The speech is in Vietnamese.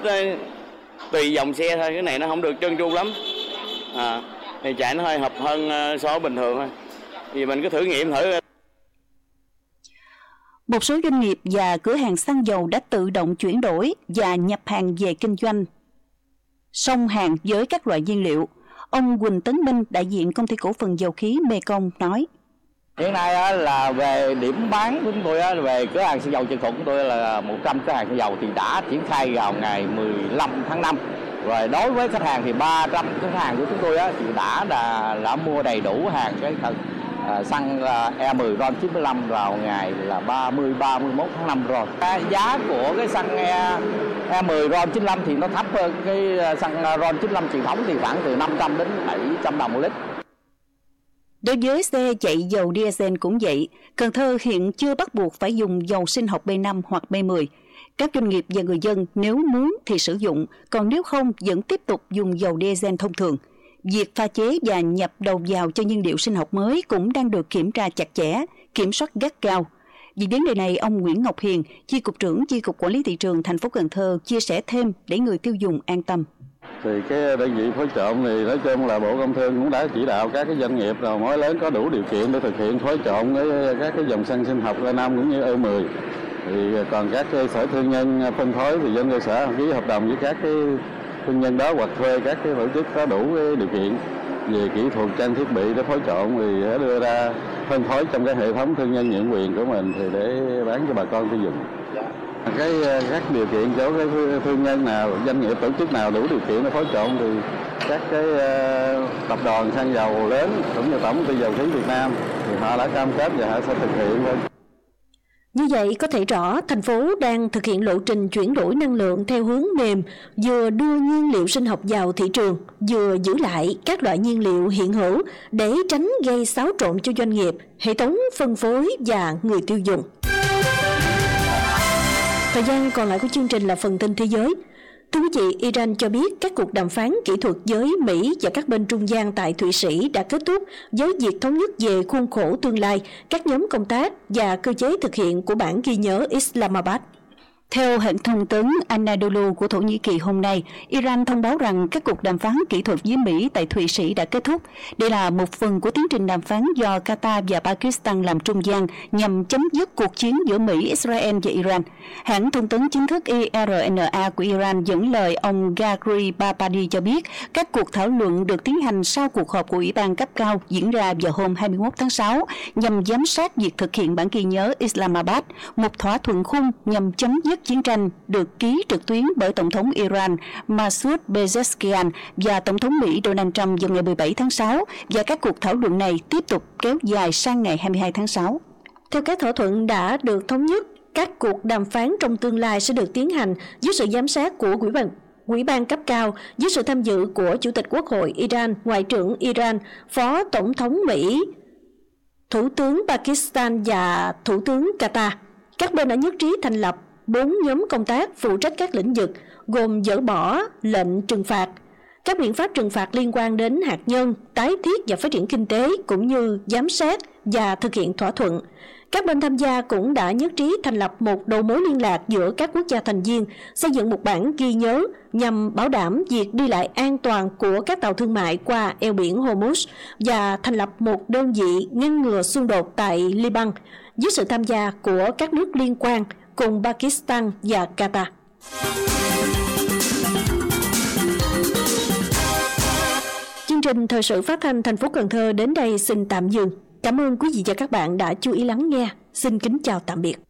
tùy dòng xe thôi, cái này nó không được trơn tru lắm. Thì chạy nó hơi hợp hơn so với bình thường thôi. Thì mình cứ thử nghiệm thử. Một số doanh nghiệp và cửa hàng xăng dầu đã tự động chuyển đổi và nhập hàng về kinh doanh song hàng với các loại nhiên liệu. Ông Huỳnh Tấn Minh, đại diện công ty cổ phần dầu khí Mekong nói: Hiện nay là về điểm bán của chúng tôi, về cửa hàng xăng dầu Chân Thuận của tôi là 100 cửa hàng xăng dầu thì đã triển khai vào ngày 15 tháng 5. Rồi đối với khách hàng thì 300 khách hàng của chúng tôi thì đã mua đầy đủ hàng cái xăng E10 RON95 vào ngày là 31 tháng 5 rồi. Giá của cái xăng E10 RON95 thì nó thấp hơn cái xăng RON95 truyền thống thì khoảng từ 500 đến 700 đồng một lít. Đối với xe chạy dầu diesel cũng vậy, Cần Thơ hiện chưa bắt buộc phải dùng dầu sinh học B5 hoặc B10. Các doanh nghiệp và người dân nếu muốn thì sử dụng, còn nếu không vẫn tiếp tục dùng dầu diesel thông thường. Việc pha chế và nhập đầu vào cho nhiên liệu sinh học mới cũng đang được kiểm tra chặt chẽ, kiểm soát gắt gao. Vì vấn đề này, ông Nguyễn Ngọc Hiền, Chi cục trưởng Chi cục Quản lý thị trường thành phố Cần Thơ chia sẻ thêm để người tiêu dùng an tâm. Thì cái đơn vị phối trộn thì nói chung là Bộ Công Thương cũng đã chỉ đạo các cái doanh nghiệp đầu mối lớn có đủ điều kiện để thực hiện phối trộn với các cái dòng xăng sinh học E5 cũng như E10. Thì còn các cơ sở thương nhân phân phối thì doanh cơ sở ký hợp đồng với các cái thương nhân đó hoặc thuê các cái tổ chức có đủ cái điều kiện về kỹ thuật trang thiết bị để phối trộn thì sẽ đưa ra phân phối trong cái hệ thống thương nhân nhượng quyền của mình thì để bán cho bà con tiêu dùng. Các điều kiện cho cái thương nhân nào, doanh nghiệp tổ chức nào đủ điều kiện để phối trộn thì các cái tập đoàn xăng dầu lớn cũng như tổng công ty dầu khí Việt Nam thì họ đã cam kết và họ sẽ thực hiện thôi. Như vậy có thể rõ thành phố đang thực hiện lộ trình chuyển đổi năng lượng theo hướng mềm, vừa đưa nhiên liệu sinh học vào thị trường, vừa giữ lại các loại nhiên liệu hiện hữu để tránh gây xáo trộn cho doanh nghiệp, hệ thống phân phối và người tiêu dùng. Thời gian còn lại của chương trình là phần tin thế giới. Thưa quý vị, Iran cho biết các cuộc đàm phán kỹ thuật với Mỹ và các bên trung gian tại Thụy Sĩ đã kết thúc với việc thống nhất về khuôn khổ tương lai, các nhóm công tác và cơ chế thực hiện của bản ghi nhớ Islamabad. Theo hãng thông tấn Anadolu của Thổ Nhĩ Kỳ hôm nay, Iran thông báo rằng các cuộc đàm phán kỹ thuật với Mỹ tại Thụy Sĩ đã kết thúc. Đây là một phần của tiến trình đàm phán do Qatar và Pakistan làm trung gian nhằm chấm dứt cuộc chiến giữa Mỹ, Israel và Iran. Hãng thông tấn chính thức IRNA của Iran dẫn lời ông Ghagri Babadi cho biết các cuộc thảo luận được tiến hành sau cuộc họp của Ủy ban cấp cao diễn ra vào hôm 21 tháng 6 nhằm giám sát việc thực hiện bản ghi nhớ Islamabad, một thỏa thuận khung nhằm chấm dứt chiến tranh được ký trực tuyến bởi Tổng thống Iran Masoud Pezeshkian và Tổng thống Mỹ Donald Trump vào ngày 17 tháng 6 và các cuộc thảo luận này tiếp tục kéo dài sang ngày 22 tháng 6. Theo các thỏa thuận đã được thống nhất, các cuộc đàm phán trong tương lai sẽ được tiến hành dưới sự giám sát của Ủy ban cấp cao, dưới sự tham dự của Chủ tịch Quốc hội Iran, Ngoại trưởng Iran, Phó Tổng thống Mỹ, Thủ tướng Pakistan và Thủ tướng Qatar. Các bên đã nhất trí thành lập 4 nhóm công tác phụ trách các lĩnh vực, gồm dỡ bỏ lệnh trừng phạt, các biện pháp trừng phạt liên quan đến hạt nhân, tái thiết và phát triển kinh tế, cũng như giám sát và thực hiện thỏa thuận. Các bên tham gia cũng đã nhất trí thành lập một đầu mối liên lạc giữa các quốc gia thành viên, xây dựng một bản ghi nhớ nhằm bảo đảm việc đi lại an toàn của các tàu thương mại qua eo biển Hormuz và thành lập một đơn vị ngăn ngừa xung đột tại Liban, dưới sự tham gia của các nước liên quan cùng Pakistan và Qatar. Chương trình thời sự phát thanh thành phố Cần Thơ đến đây xin tạm dừng. Cảm ơn quý vị và các bạn đã chú ý lắng nghe. Xin kính chào tạm biệt.